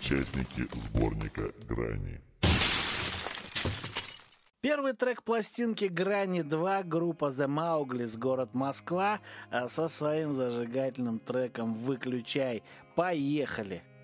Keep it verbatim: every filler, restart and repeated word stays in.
участники сборника «Грани». Первый трек пластинки «Грани два» группа The Maugli's, город Москва, со своим зажигательным треком «Выключай». Поехали!